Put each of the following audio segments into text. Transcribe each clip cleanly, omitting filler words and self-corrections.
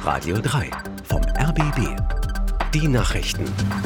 Radio 3 vom RBB. Die Nachrichten.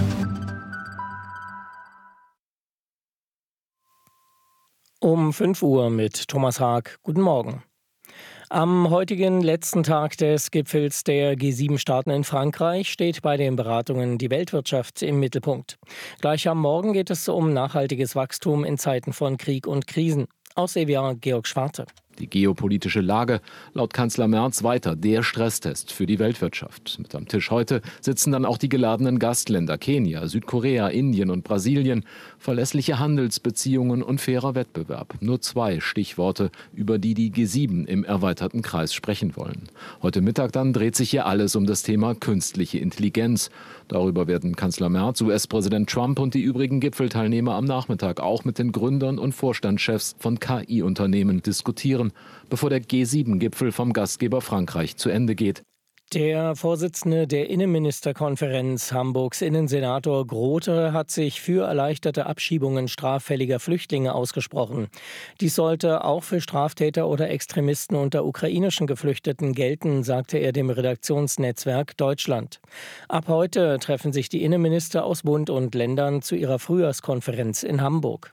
Um 5 Uhr mit Thomas Haag. Guten Morgen. Am heutigen letzten Tag des Gipfels der G7-Staaten in Frankreich steht bei den Beratungen die Weltwirtschaft im Mittelpunkt. Gleich am Morgen geht es um nachhaltiges Wachstum in Zeiten von Krieg und Krisen. Aus Evian Georg Schwarte. Die geopolitische Lage, laut Kanzler Merz, weiter der Stresstest für die Weltwirtschaft. Mit am Tisch heute sitzen dann auch die geladenen Gastländer Kenia, Südkorea, Indien und Brasilien. Verlässliche Handelsbeziehungen und fairer Wettbewerb. Nur 2 Stichworte, über die die G7 im erweiterten Kreis sprechen wollen. Heute Mittag dann dreht sich hier alles um das Thema künstliche Intelligenz. Darüber werden Kanzler Merz, US-Präsident Trump und die übrigen Gipfelteilnehmer am Nachmittag auch mit den Gründern und Vorstandschefs von KI-Unternehmen diskutieren, bevor der G7-Gipfel vom Gastgeber Frankreich zu Ende geht. Der Vorsitzende der Innenministerkonferenz, Hamburgs Innensenator Grote, hat sich für erleichterte Abschiebungen straffälliger Flüchtlinge ausgesprochen. Dies sollte auch für Straftäter oder Extremisten unter ukrainischen Geflüchteten gelten, sagte er dem Redaktionsnetzwerk Deutschland. Ab heute treffen sich die Innenminister aus Bund und Ländern zu ihrer Frühjahrskonferenz in Hamburg.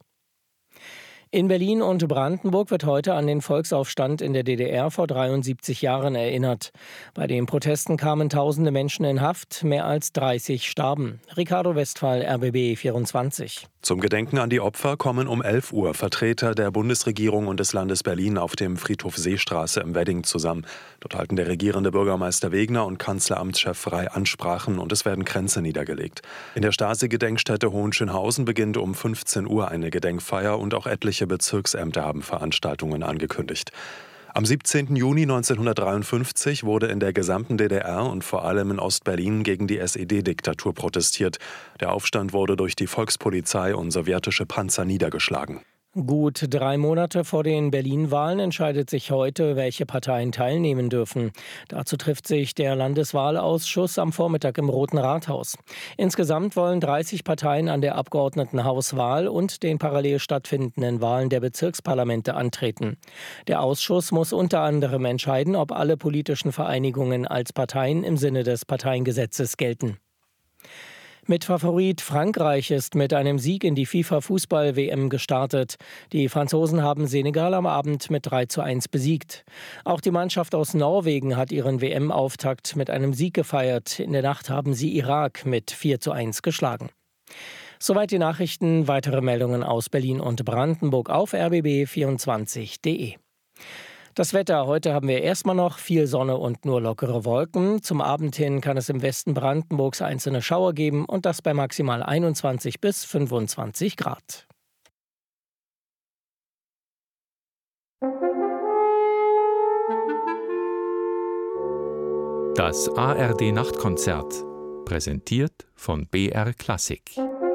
In Berlin und Brandenburg wird heute an den Volksaufstand in der DDR vor 73 Jahren erinnert. Bei den Protesten kamen tausende Menschen in Haft, mehr als 30 starben. Ricardo Westphal, RBB 24. Zum Gedenken an die Opfer kommen um 11 Uhr Vertreter der Bundesregierung und des Landes Berlin auf dem Friedhof Seestraße im Wedding zusammen. Dort halten der regierende Bürgermeister Wegner und Kanzleramtschef Frey Ansprachen und es werden Kränze niedergelegt. In der Stasi-Gedenkstätte Hohenschönhausen beginnt um 15 Uhr eine Gedenkfeier und auch etliche Bezirksämter haben Veranstaltungen angekündigt. Am 17. Juni 1953 wurde in der gesamten DDR und vor allem in Ostberlin gegen die SED-Diktatur protestiert. Der Aufstand wurde durch die Volkspolizei und sowjetische Panzer niedergeschlagen. Gut 3 Monate vor den Berlin-Wahlen entscheidet sich heute, welche Parteien teilnehmen dürfen. Dazu trifft sich der Landeswahlausschuss am Vormittag im Roten Rathaus. Insgesamt wollen 30 Parteien an der Abgeordnetenhauswahl und den parallel stattfindenden Wahlen der Bezirksparlamente antreten. Der Ausschuss muss unter anderem entscheiden, ob alle politischen Vereinigungen als Parteien im Sinne des Parteiengesetzes gelten. Mitfavorit Frankreich ist mit einem Sieg in die FIFA-Fußball-WM gestartet. Die Franzosen haben Senegal am Abend mit 3:1 besiegt. Auch die Mannschaft aus Norwegen hat ihren WM-Auftakt mit einem Sieg gefeiert. In der Nacht haben sie Irak mit 4:1 geschlagen. Soweit die Nachrichten. Weitere Meldungen aus Berlin und Brandenburg auf rbb24.de. Das Wetter, heute haben wir erstmal noch viel Sonne und nur lockere Wolken. Zum Abend hin kann es im Westen Brandenburgs einzelne Schauer geben und das bei maximal 21 bis 25 Grad. Das ARD-Nachtkonzert, präsentiert von BR Klassik.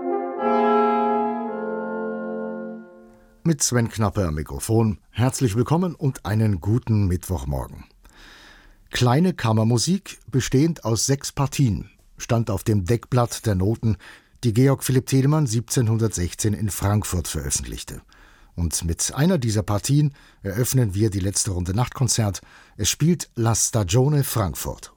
Mit Sven Knappe am Mikrofon. Herzlich willkommen und einen guten Mittwochmorgen. Kleine Kammermusik, bestehend aus 6 Partien, stand auf dem Deckblatt der Noten, die Georg Philipp Telemann 1716 in Frankfurt veröffentlichte. Und mit einer dieser Partien eröffnen wir die letzte Runde Nachtkonzert. Es spielt La Stagione Frankfurt.